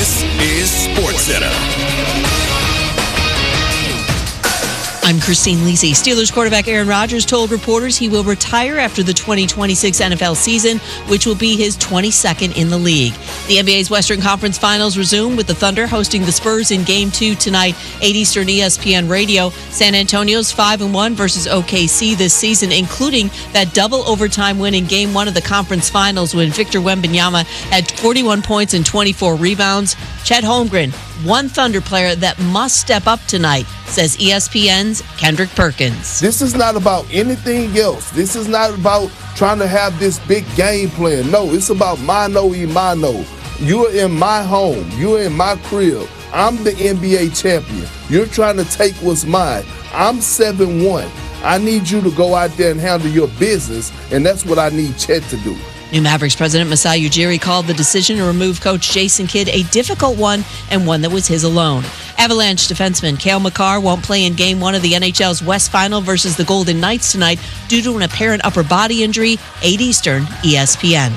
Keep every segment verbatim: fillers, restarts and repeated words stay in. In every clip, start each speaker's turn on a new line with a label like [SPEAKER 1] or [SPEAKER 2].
[SPEAKER 1] This is SportsCenter.
[SPEAKER 2] I'm Christine Lisi. Steelers quarterback Aaron Rodgers told reporters he will retire after the twenty twenty-six N F L season, which will be his twenty-second in the league. The N B A's Western Conference Finals resume with the Thunder hosting the Spurs in Game two tonight, eight Eastern E S P N Radio. San Antonio's five and one versus O K C this season, including that double overtime win in Game one of the Conference Finals when Victor Wembanyama had forty-one points and twenty-four rebounds. Chet Holmgren, one Thunder player that must step up tonight, says E S P N's Kendrick Perkins.
[SPEAKER 3] This is not about anything else. This is not about trying to have this big game plan. No, it's about mano y mano. You're in my home. You're in my crib. I'm the N B A champion. You're trying to take what's mine. I'm seven one. I need you to go out there and handle your business, and that's what I need Chet to do.
[SPEAKER 2] New Mavericks president Masai Ujiri called the decision to remove coach Jason Kidd a difficult one and one that was his alone. Avalanche defenseman Cale Makar won't play in Game one of the N H L's West Final versus the Golden Knights tonight due to an apparent upper body injury, eight Eastern, E S P N.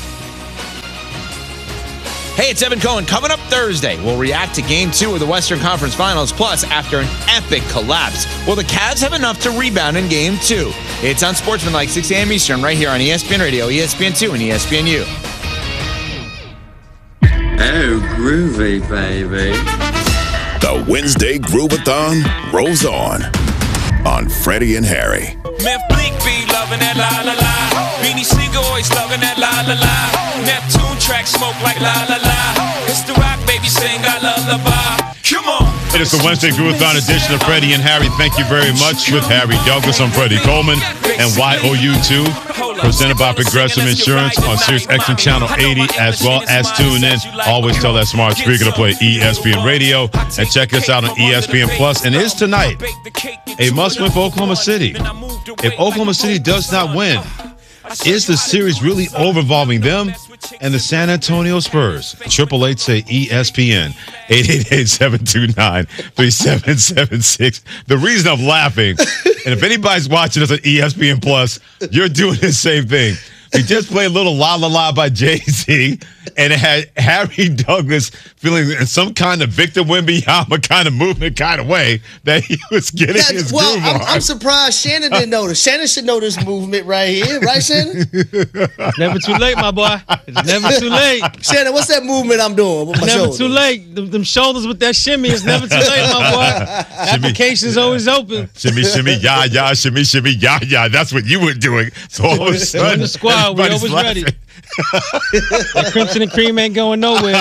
[SPEAKER 4] Hey, it's Evan Cohen. Coming up Thursday, we'll react to Game two of the Western Conference Finals. Plus, after an epic collapse, will the Cavs have enough to rebound in Game two? It's on Sportsmanlike, six a.m. Eastern, right here on E S P N Radio, E S P N two, and E S P N U.
[SPEAKER 5] Oh, groovy, baby.
[SPEAKER 1] The Wednesday Groovathon rolls on on Freddie and Harry.
[SPEAKER 6] Man, Bleak be loving that la la la. Beanie Siegel always loving that la la la. Neptune track smoke like la la la. It's the rock baby sing I love the bar. Come on.
[SPEAKER 7] It is the Wednesday Groovathon edition of Freddie and Harry. Thank you very much. With Harry Douglas, I'm Freddie Coleman and Y O U two, presented by Progressive Insurance on Sirius X M Channel eighty, as well as tune in. Always tell that smart speaker to play E S P N Radio and check us out on E S P N Plus. And it is tonight a must-win for Oklahoma City. If Oklahoma City does not win, is the series really over-involving them and the San Antonio Spurs? Triple Eight say E S P N, eight eight eight, seven two nine, three seven seven six. The reason I'm laughing, and if anybody's watching us on E S P N Plus, you're doing the same thing. We just played a little La La La by Jay-Z, and it had Harry Douglas feeling in some kind of Victor Wembanyama kind of movement kind of way that he was getting
[SPEAKER 8] yeah,
[SPEAKER 7] his
[SPEAKER 8] well,
[SPEAKER 7] groove
[SPEAKER 8] I'm,
[SPEAKER 7] on.
[SPEAKER 8] I'm surprised Shannon didn't notice. Shannon should know this movement right here. Right, Shannon?
[SPEAKER 9] Never too late, my boy. It's never too late.
[SPEAKER 8] Shannon, what's that movement I'm doing with my
[SPEAKER 9] Never
[SPEAKER 8] shoulders?
[SPEAKER 9] too late. Them, them shoulders with that shimmy is never too late, my boy. Application's always open.
[SPEAKER 7] Shimmy, shimmy, yah, yah, shimmy, shimmy, yah, yah. That's what you were doing. So all of a sudden,
[SPEAKER 9] in the squad, we always
[SPEAKER 7] laughing.
[SPEAKER 9] ready. That Crimson and Cream ain't going nowhere.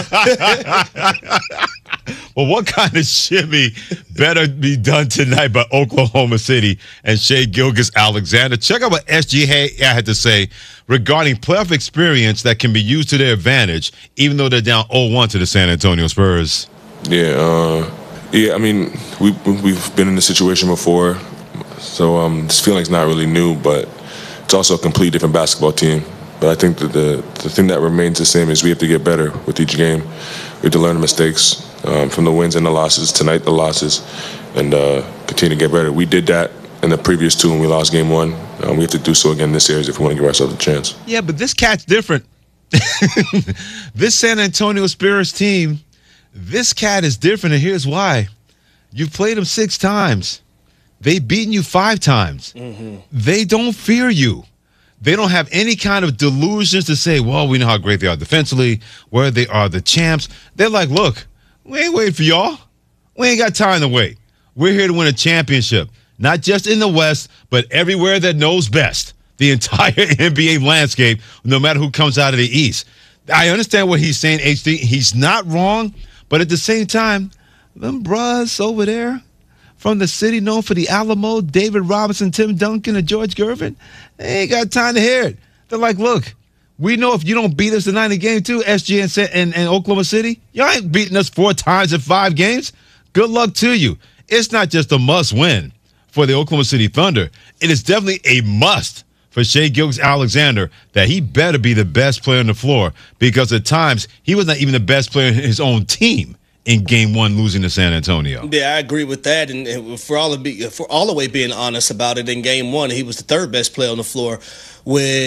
[SPEAKER 7] Well, what kind of shimmy better be done tonight by Oklahoma City and Shai Gilgeous-Alexander? Check out what S G A had to say regarding playoff experience that can be used to their advantage, even though they're down oh one to the San Antonio Spurs.
[SPEAKER 10] Yeah, uh, yeah. I mean, we we've been in this situation before, so um, this feeling's not really new, but it's also a complete different basketball team. But I think that the the thing that remains the same is we have to get better with each game. We have to learn the mistakes um, from the wins and the losses. Tonight, the losses, and uh, continue to get better. We did that in the previous two when we lost game one. Um, we have to do so again this series if we want to give ourselves a chance.
[SPEAKER 7] Yeah, but this cat's different. This San Antonio Spurs team, this cat is different, and here's why. You've played them six times. They've beaten you five times. Mm-hmm. They don't fear you. They don't have any kind of delusions to say, well, we know how great they are defensively, where they are the champs. They're like, look, we ain't waiting for y'all. We ain't got time to wait. We're here to win a championship, not just in the West, but everywhere that knows best, the entire N B A landscape, no matter who comes out of the East. I understand what he's saying, H D. He's not wrong, but at the same time, them bros over there, from the city known for the Alamo, David Robinson, Tim Duncan, and George Gervin, they ain't got time to hear it. They're like, look, we know if you don't beat us tonight in game two, S G and, and, and Oklahoma City, y'all ain't beating us four times in five games. Good luck to you. It's not just a must win for the Oklahoma City Thunder. It is definitely a must for Shai Gilgeous-Alexander that he better be the best player on the floor, because at times he was not even the best player in his own team in game one, losing to San Antonio.
[SPEAKER 8] Yeah, I agree with that. And, and for all of be, for all the way being honest about it, in game one, he was the third best player on the floor with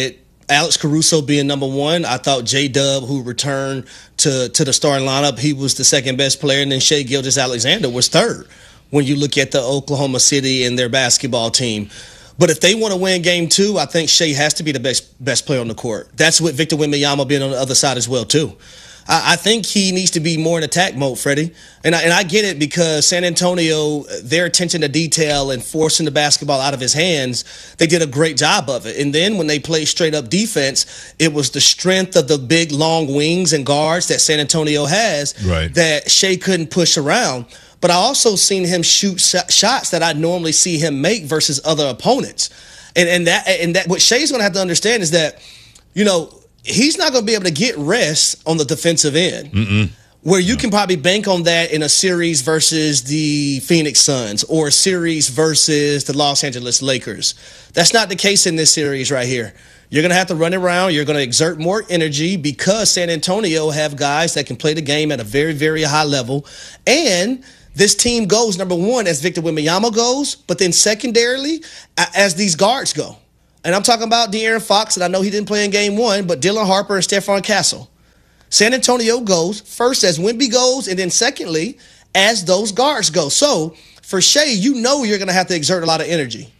[SPEAKER 8] Alex Caruso being number one. I thought J-Dub, who returned to, to the starting lineup, he was the second best player, and then Shai Gilgeous-Alexander was third when you look at the Oklahoma City and their basketball team. But if they want to win game two, I think Shai has to be the best best player on the court. That's with Victor Wembanyama being on the other side as well, too. I, I think he needs to be more in attack mode, Freddie. And I, and I get it because San Antonio, their attention to detail and forcing the basketball out of his hands, they did a great job of it. And then when they played straight-up defense, it was the strength of the big, long wings and guards that San Antonio has
[SPEAKER 7] right.
[SPEAKER 8] that Shai couldn't push around. But I also seen him shoot sh- shots that I normally see him make versus other opponents. And and that and that what Shai's going to have to understand is that, you know, he's not going to be able to get rest on the defensive end.
[SPEAKER 7] Mm-mm.
[SPEAKER 8] Where you can probably bank on that in a series versus the Phoenix Suns or a series versus the Los Angeles Lakers. That's not the case in this series right here. You're going to have to run around. You're going to exert more energy because San Antonio have guys that can play the game at a very, very high level. And this team goes, number one, as Victor Wembanyama goes, but then secondarily, as these guards go. And I'm talking about De'Aaron Fox, and I know he didn't play in game one, but Dylan Harper and Stephon Castle. San Antonio goes first as Wemby goes, and then secondly, as those guards go. So for Shai, you know you're going to have to exert a lot of energy.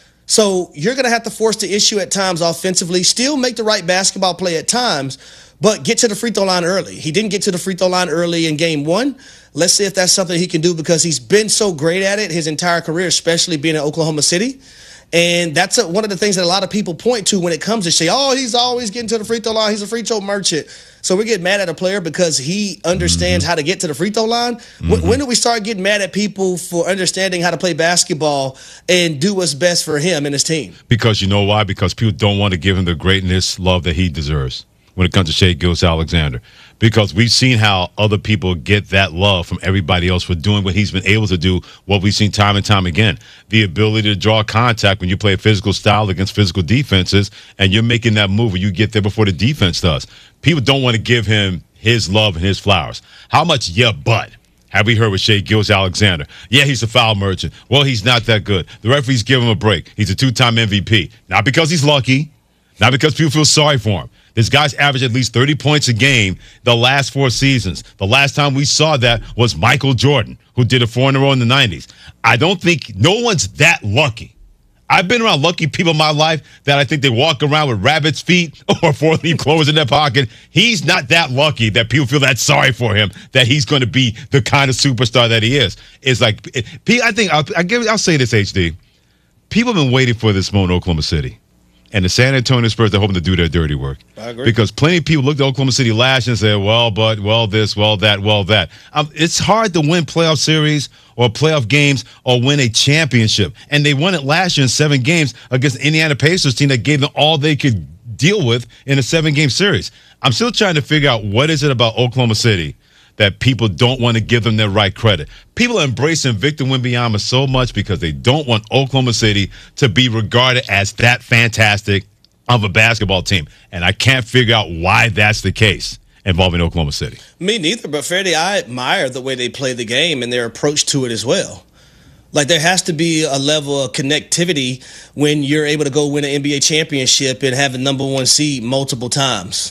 [SPEAKER 8] So you're going to have to force the issue at times offensively, still make the right basketball play at times, but get to the free throw line early. He didn't get to the free throw line early in game one. Let's see if that's something he can do because he's been so great at it his entire career, especially being in Oklahoma City. And that's a, one of the things that a lot of people point to when it comes to Shai. Oh, he's always getting to the free throw line. He's a free throw merchant. So we get mad at a player because he understands mm-hmm. how to get to the free throw line. Mm-hmm. When, when do we start getting mad at people for understanding how to play basketball and do what's best for him and his team?
[SPEAKER 7] Because you know why? Because people don't want to give him the greatness, love that he deserves when it comes to Shai Gilgeous-Alexander. Because we've seen how other people get that love from everybody else for doing what he's been able to do, what we've seen time and time again. The ability to draw contact when you play a physical style against physical defenses, and you're making that move where you get there before the defense does. People don't want to give him his love and his flowers. How much yeah, but have we heard with Shai Gilgeous-Alexander? Yeah, he's a foul merchant. Well, he's not that good. The referees give him a break. He's a two-time M V P. Not because he's lucky, not because people feel sorry for him. This guy's averaged at least thirty points a game the last four seasons. The last time we saw that was Michael Jordan, who did it four in a row in the nineties. I don't think no one's that lucky. I've been around lucky people in my life that I think they walk around with rabbit's feet or four-leaf clovers in their pocket. He's not that lucky that people feel that sorry for him, that he's going to be the kind of superstar that he is. It's like, I think, I'll, I'll, give, I'll say this, H D. People have been waiting for this moment in Oklahoma City. And the San Antonio Spurs are hoping to do their dirty work.
[SPEAKER 8] I agree.
[SPEAKER 7] Because plenty of people looked at Oklahoma City last year and said, well, but, well, this, well, that, well, that. Um, it's hard to win playoff series or playoff games or win a championship. And they won it last year in seven games against the Indiana Pacers team that gave them all they could deal with in a seven-game series. I'm still trying to figure out what is it about Oklahoma City that people don't want to give them their right credit. People are embracing Victor Wembanyama so much because they don't want Oklahoma City to be regarded as that fantastic of a basketball team. And I can't figure out why that's the case involving Oklahoma City.
[SPEAKER 8] Me neither, but Freddie, I admire the way they play the game and their approach to it as well. Like, there has to be a level of connectivity when you're able to go win an N B A championship and have the number one seed multiple times.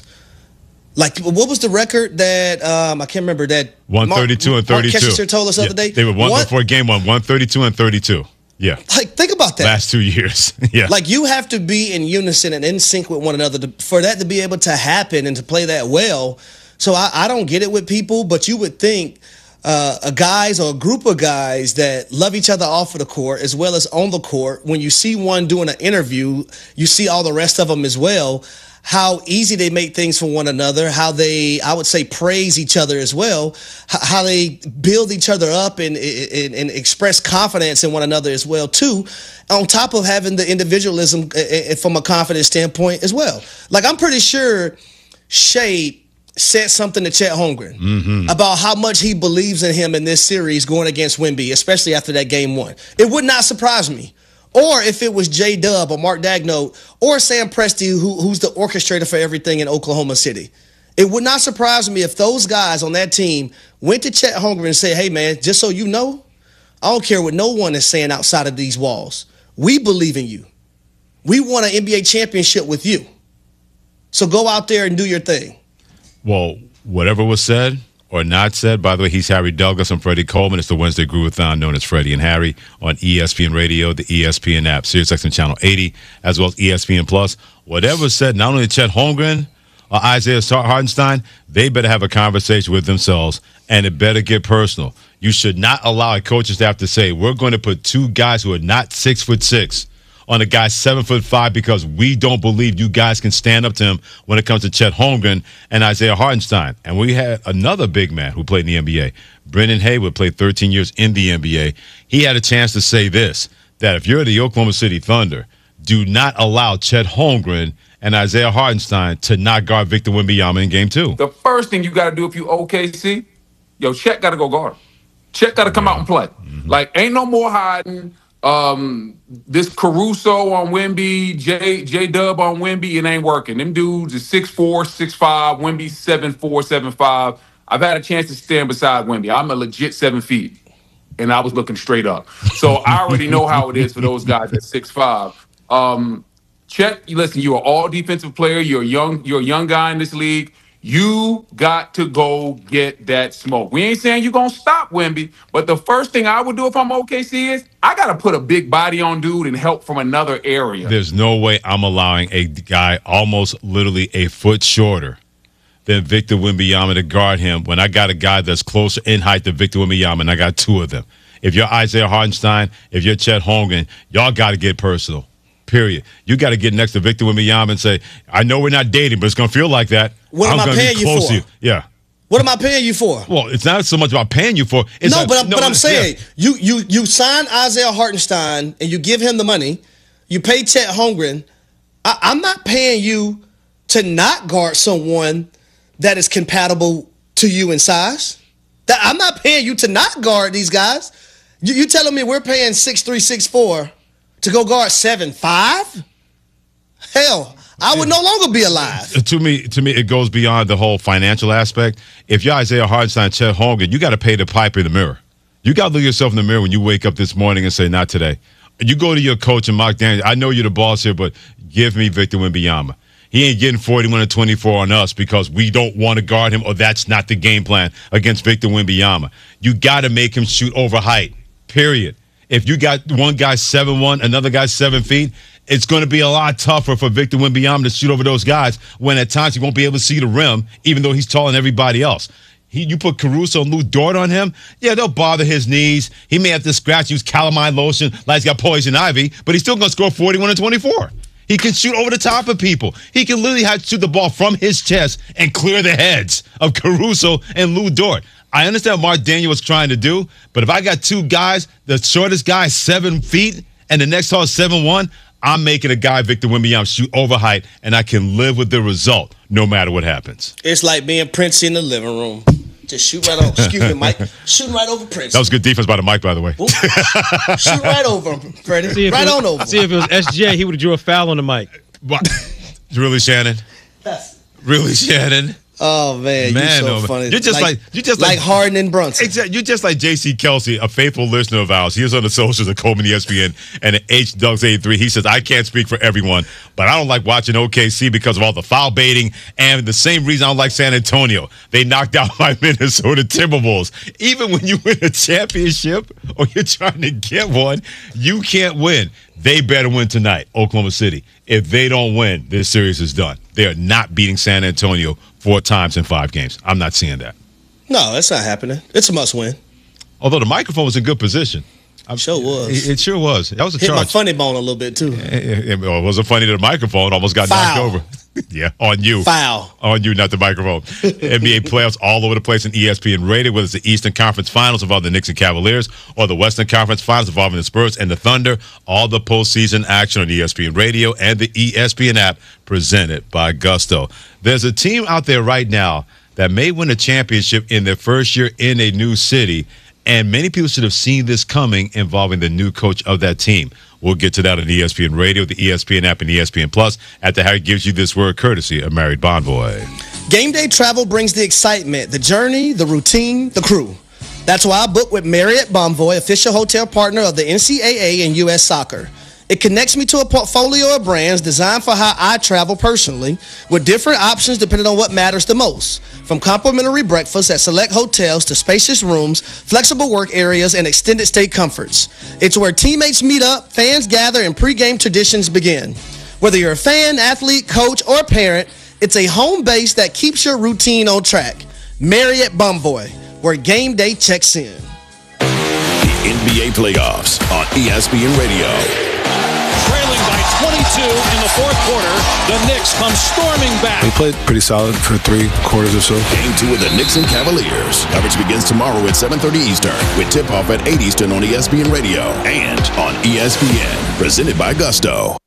[SPEAKER 8] Like, what was the record that um, I can't remember that
[SPEAKER 7] one thirty-two
[SPEAKER 8] Mark,
[SPEAKER 7] and thirty-two.
[SPEAKER 8] Mark Kessler told us the
[SPEAKER 7] yeah,
[SPEAKER 8] other day.
[SPEAKER 7] They were one
[SPEAKER 8] what?
[SPEAKER 7] before game one, one thirty-two and thirty-two. Yeah.
[SPEAKER 8] Like, think about that.
[SPEAKER 7] Last two years. Yeah.
[SPEAKER 8] Like, you have to be in unison and in sync with one another to, for that to be able to happen and to play that well. So I, I don't get it with people, but you would think uh, a guys or a group of guys that love each other off of the court as well as on the court, when you see one doing an interview, you see all the rest of them as well, how easy they make things for one another, how they, I would say, praise each other as well, how they build each other up and, and, and express confidence in one another as well, too, on top of having the individualism from a confidence standpoint as well. Like, I'm pretty sure Shai said something to Chet Holmgren
[SPEAKER 7] mm-hmm.
[SPEAKER 8] about how much he believes in him in this series going against Wemby, especially after that game one. It would not surprise me. Or if it was J-Dub or Mark Daigneault or Sam Presti, who, who's the orchestrator for everything in Oklahoma City. It would not surprise me if those guys on that team went to Chet Holmgren and said, hey, man, just so you know, I don't care what no one is saying outside of these walls. We believe in you. We won an N B A championship with you. So go out there and do your thing.
[SPEAKER 7] Well, whatever was said or not said, by the way, he's Harry Douglas. I'm Freddie Coleman. It's the Wednesday Groovathon known as Freddie and Harry on E S P N Radio, the E S P N app, SiriusXM Channel eighty, as well as E S P N Plus. Whatever was said, not only Chet Holmgren or Isaiah Hartenstein, they better have a conversation with themselves, and it better get personal. You should not allow a coaching staff to say, we're going to put two guys who are not six foot six on a guy seven foot five because we don't believe you guys can stand up to him when it comes to Chet Holmgren and Isaiah Hartenstein. And we had another big man who played in the N B A. Brendan Haywood played thirteen years in the N B A. He had a chance to say this, that if you're the Oklahoma City Thunder, do not allow Chet Holmgren and Isaiah Hartenstein to not guard Victor Wembanyama in game two.
[SPEAKER 11] The first thing you got to do if you O K C, yo, Chet got to go guard him. Chet got to come out and play. Mm-hmm. Like, ain't no more hiding. Um, this Caruso on Wemby, J J Dub on Wemby, it ain't working. Them dudes is six four, six five, Wemby seven four, seven five. I've had a chance to stand beside Wemby. I'm a legit seven feet, and I was looking straight up. So I already know how it is for those guys at six five. Um, Chet, listen, you're an all defensive player. You're a young, you're a young guy in this league. You got to go get that smoke. We ain't saying you're going to stop Wemby, but the first thing I would do if I'm O K C is I got to put a big body on dude and help from another area.
[SPEAKER 7] There's no way I'm allowing a guy almost literally a foot shorter than Victor Wembanyama to guard him when I got a guy that's closer in height to Victor Wembanyama, and I got two of them. If you're Isaiah Hartenstein, if you're Chet Holmgren, y'all got to get personal. Period. You got to get next to Victor Wembanyama and say, I know we're not dating, but it's going to feel like that.
[SPEAKER 8] What
[SPEAKER 7] I'm
[SPEAKER 8] am I paying you for?
[SPEAKER 7] You. Yeah.
[SPEAKER 8] What am I paying you for?
[SPEAKER 7] Well, it's not so much about paying you for. It's
[SPEAKER 8] no,
[SPEAKER 7] a,
[SPEAKER 8] but I'm,
[SPEAKER 7] no,
[SPEAKER 8] but I'm saying
[SPEAKER 7] yeah.
[SPEAKER 8] you you you sign Isaiah Hartenstein and you give him the money. You pay Chet Holmgren. I, I'm not paying you to not guard someone that is compatible to you in size. That I'm not paying you to not guard these guys. You, you telling me we're paying six three, six four to go guard seven five? Hell, I would no longer be alive.
[SPEAKER 7] To me, to me, it goes beyond the whole financial aspect. If you're Isaiah Hartenstein, Chet Holmgren, you got to pay the piper in the mirror. You got to look yourself in the mirror when you wake up this morning and say, not today. You go to your coach and Mark Daniels, I know you're the boss here, but give me Victor Wembanyama. He ain't getting forty-one and twenty-four on us because we don't want to guard him or that's not the game plan against Victor Wembanyama. You got to make him shoot over height, period. If you got one guy seven one, another guy seven feet, it's going to be a lot tougher for Victor Wembanyama to shoot over those guys when at times he won't be able to see the rim, even though he's taller than everybody else. He, you put Caruso and Lou Dort on him, yeah, they'll bother his knees. He may have to scratch, use calamine lotion like he's got poison ivy, but he's still going to score forty-one and twenty-four. He can shoot over the top of people. He can literally have to shoot the ball from his chest and clear the heads of Caruso and Lou Dort. I understand what Mark Daniel was trying to do, but if I got two guys, the shortest guy is seven feet and the next tall is seven one, I'm making a guy, Victor Wembanyama, shoot over height, and I can live with the result no matter what happens.
[SPEAKER 8] It's like being Prince in the living room. Just shoot right over. Excuse me, Mike. Shooting right over Prince.
[SPEAKER 7] That was good defense by the mic, by the way.
[SPEAKER 8] Shoot right over him, Freddie.
[SPEAKER 9] See
[SPEAKER 8] right
[SPEAKER 9] was,
[SPEAKER 8] on over.
[SPEAKER 9] See if it was S J, he would have drew a foul on the mic.
[SPEAKER 7] What? Really, Shannon?
[SPEAKER 8] That's
[SPEAKER 7] really, Shannon?
[SPEAKER 8] Oh man,
[SPEAKER 7] man,
[SPEAKER 8] you're so
[SPEAKER 7] oh, man.
[SPEAKER 8] funny.
[SPEAKER 7] You're just like, like you're just
[SPEAKER 8] like,
[SPEAKER 7] like
[SPEAKER 8] Harden and Brunson.
[SPEAKER 7] Exactly. You're just like J C Kelsey, a faithful listener of ours. He was on the socials at Coleman E S P N and at H Dugs eighty-three. He says, I can't speak for everyone, but I don't like watching O K C because of all the foul baiting and the same reason I don't like San Antonio. They knocked out my Minnesota Timberwolves. Even when you win a championship or you're trying to get one, you can't win. They better win tonight, Oklahoma City. If they don't win, this series is done. They are not beating San Antonio four times in five games. I'm not seeing that.
[SPEAKER 8] No, that's not happening. It's a must-win.
[SPEAKER 7] Although the microphone was in good position.
[SPEAKER 8] I'm sure was.
[SPEAKER 7] It, it sure was. That was a
[SPEAKER 8] Hit
[SPEAKER 7] charge.
[SPEAKER 8] my funny bone a little bit, too.
[SPEAKER 7] It, it, it wasn't funny that the microphone almost got
[SPEAKER 8] Foul.
[SPEAKER 7] knocked over. Yeah, on you.
[SPEAKER 8] Foul.
[SPEAKER 7] On you, not the microphone. N B A playoffs all over the place in E S P N Radio, whether it's the Eastern Conference Finals involving the Knicks and Cavaliers or the Western Conference Finals involving the Spurs and the Thunder. All the postseason action on E S P N Radio and the E S P N app presented by Gusto. There's a team out there right now that may win a championship in their first year in a new city, and many people should have seen this coming involving the new coach of that team. We'll get to that on E S P N Radio, the E S P N app, and E S P N Plus after Harry gives you this word courtesy of Married Bonvoy.
[SPEAKER 8] Game day travel brings the excitement, the journey, the routine, the crew. That's why I booked with Marriott Bonvoy, official hotel partner of the N C double A and U S Soccer. It connects me to a portfolio of brands designed for how I travel personally, with different options depending on what matters the most. From complimentary breakfasts at select hotels to spacious rooms, flexible work areas, and extended stay comforts. It's where teammates meet up, fans gather, and pregame traditions begin. Whether you're a fan, athlete, coach, or parent, it's a home base that keeps your routine on track. Marriott Bomboy, where game day checks in.
[SPEAKER 1] The N B A playoffs on E S P N Radio.
[SPEAKER 12] Trailing by twenty-two in the fourth quarter, the Knicks come storming back.
[SPEAKER 13] We played pretty solid for three quarters or so.
[SPEAKER 1] Game two of the Knicks and Cavaliers. Coverage begins tomorrow at seven thirty Eastern with tip-off at eight Eastern on E S P N Radio and on E S P N. Presented by Gusto.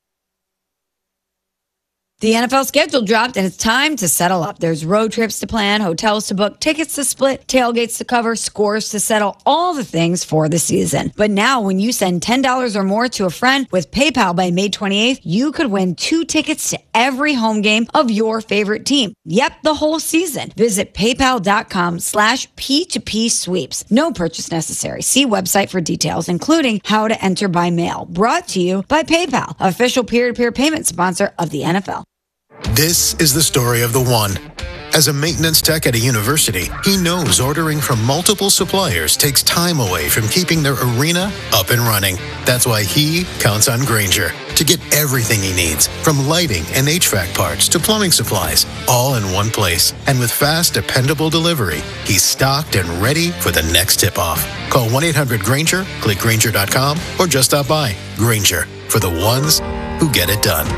[SPEAKER 14] The N F L schedule dropped, and it's time to settle up. There's road trips to plan, hotels to book, tickets to split, tailgates to cover, scores to settle, all the things for the season. But now, when you send ten dollars or more to a friend with PayPal by May twenty-eighth, you could win two tickets to every home game of your favorite team. Yep, the whole season. Visit paypal.com slash P2P sweeps. No purchase necessary. See website for details, including how to enter by mail. Brought to you by PayPal, official peer-to-peer payment sponsor of the N F L.
[SPEAKER 15] This is the story of the one. As a maintenance tech at a university, he knows ordering from multiple suppliers takes time away from keeping their arena up and running. That's why he counts on Grainger to get everything he needs, from lighting and H V A C parts to plumbing supplies, all in one place. And with fast, dependable delivery, he's stocked and ready for the next tip-off. Call one eight hundred Grainger, click Grainger dot com, or just stop by. Grainger, for the ones who get it done.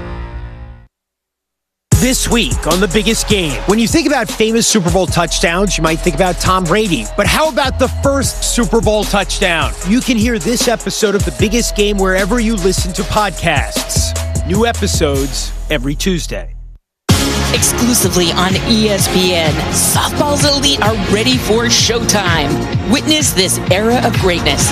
[SPEAKER 16] This week on The Biggest Game. When you think about famous Super Bowl touchdowns, you might think about Tom Brady. But how about the first Super Bowl touchdown? You can hear this episode of The Biggest Game wherever you listen to podcasts. New episodes every Tuesday.
[SPEAKER 2] Exclusively on E S P N, softball's elite are ready for showtime. Witness this era of greatness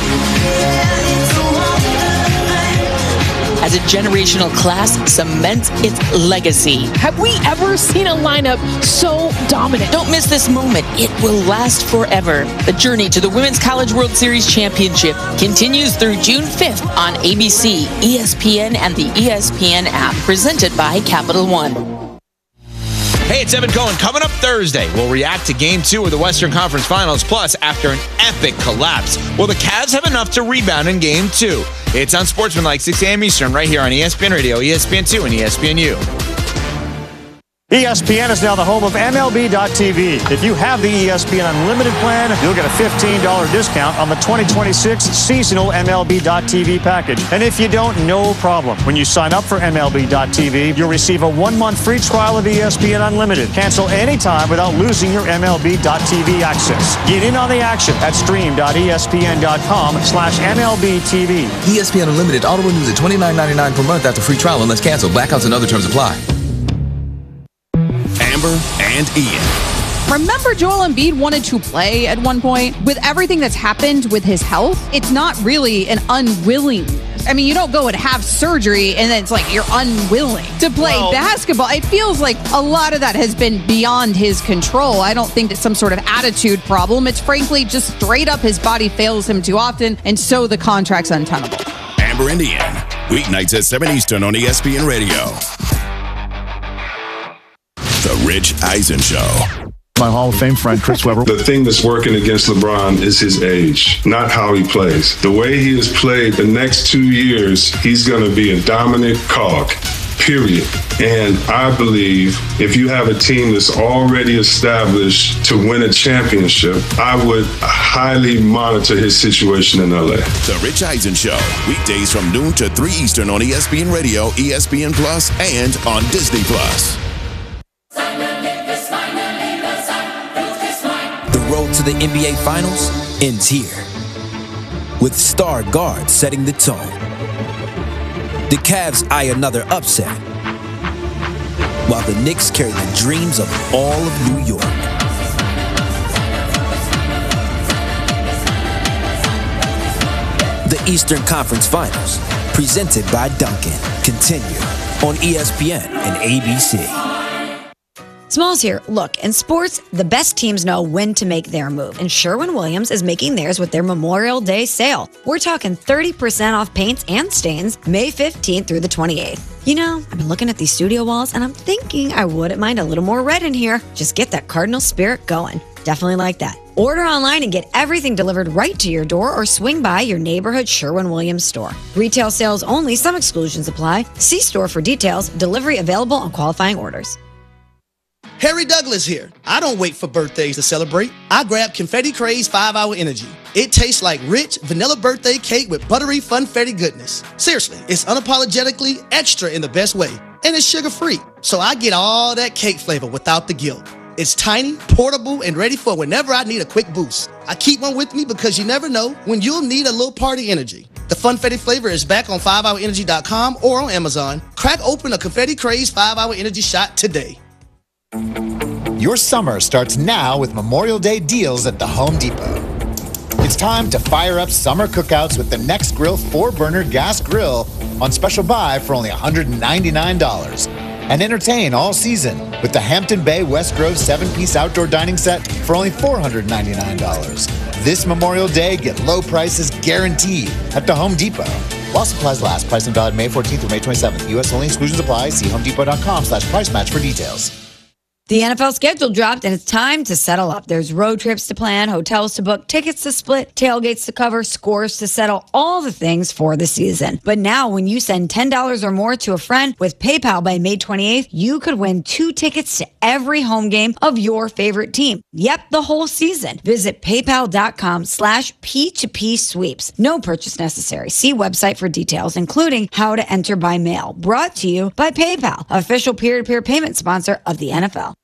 [SPEAKER 2] as a generational class cements its legacy.
[SPEAKER 17] Have we ever seen a lineup so dominant?
[SPEAKER 2] Don't miss this moment. It will last forever. The journey to the Women's College World Series Championship continues through June fifth on A B C, E S P N, and the E S P N app, presented by Capital One.
[SPEAKER 4] Hey, it's Evan Cohen. Coming up Thursday, we'll react to Game two of the Western Conference Finals. Plus, after an epic collapse, will the Cavs have enough to rebound in Game two? It's on Sportsmanlike, six a.m. Eastern, right here on E S P N Radio, E S P N two, and E S P N U.
[SPEAKER 18] E S P N is now the home of M L B dot T V. If you have the E S P N Unlimited plan, you'll get a fifteen dollars discount on the twenty twenty-six seasonal M L B dot T V package. And if you don't, no problem. When you sign up for M L B dot T V, you'll receive a one-month free trial of E S P N Unlimited. Cancel anytime without losing your M L B dot T V access. Get in on the action at stream.espn.com slash MLBTV.
[SPEAKER 19] E S P N Unlimited auto renews at twenty-nine ninety-nine per month after free trial unless canceled. Blackouts and other terms apply.
[SPEAKER 1] Amber and Ian.
[SPEAKER 17] Remember Joel Embiid wanted to play at one point? With everything that's happened with his health, it's not really an unwillingness. I mean, you don't go and have surgery and then it's like you're unwilling to play well, basketball. It feels like a lot of that has been beyond his control. I don't think it's some sort of attitude problem. It's frankly just straight up his body fails him too often, and so the contract's untenable.
[SPEAKER 1] Amber and Ian, weeknights at seven Eastern on E S P N Radio. The Rich Eisen Show.
[SPEAKER 13] My Hall of Fame friend, Chris Webber.
[SPEAKER 20] The thing that's working against LeBron is his age, not how he plays. The way he has played the next two years, he's going to be a dominant cog, period. And I believe if you have a team that's already established to win a championship, I would highly monitor his situation in L A.
[SPEAKER 1] The Rich Eisen Show, weekdays from noon to three Eastern on E S P N Radio, E S P N Plus, and on Disney Plus.
[SPEAKER 21] The road to the N B A Finals ends here, with star guards setting the tone. The Cavs eye another upset, while the Knicks carry the dreams of all of New York. The Eastern Conference Finals, presented by Dunkin', continue on E S P N and A B C.
[SPEAKER 14] Smalls here. Look, in sports, the best teams know when to make their move, and Sherwin-Williams is making theirs with their Memorial Day sale. We're talking thirty percent off paints and stains May fifteenth through the twenty-eighth. You know, I've been looking at these studio walls, and I'm thinking I wouldn't mind a little more red in here. Just get that Cardinal spirit going. Definitely like that. Order online and get everything delivered right to your door or swing by your neighborhood Sherwin-Williams store. Retail sales only. Some exclusions apply. See store for details. Delivery available on qualifying orders.
[SPEAKER 8] Harry Douglas here. I don't wait for birthdays to celebrate. I grab Confetti Craze five hour Energy. It tastes like rich vanilla birthday cake with buttery funfetti goodness. Seriously, it's unapologetically extra in the best way. And it's sugar-free, so I get all that cake flavor without the guilt. It's tiny, portable, and ready for whenever I need a quick boost. I keep one with me because you never know when you'll need a little party energy. The Funfetti flavor is back on five hour energy dot com or on Amazon. Crack open a Confetti Craze five hour Energy shot today.
[SPEAKER 3] Your summer starts now with Memorial Day deals at the Home Depot. It's time to fire up summer cookouts with the Nextgrill four burner gas grill on special buy for only one hundred ninety-nine dollars. And entertain all season with the Hampton Bay West Grove seven piece outdoor dining set for only four hundred ninety-nine dollars. This Memorial Day, get low prices guaranteed at the Home Depot. While supplies last, pricing valid May fourteenth through May twenty-seventh. U S only, exclusions apply. See homedepot.com slash price match for details.
[SPEAKER 14] The N F L schedule dropped, and it's time to settle up. There's road trips to plan, hotels to book, tickets to split, tailgates to cover, scores to settle, all the things for the season. But now, when you send ten dollars or more to a friend with PayPal by May twenty-eighth, you could win two tickets to every home game of your favorite team. Yep, the whole season. Visit paypal.com slash P2P sweeps. No purchase necessary. See website for details, including how to enter by mail. Brought to you by PayPal, official peer-to-peer payment sponsor of the N F L.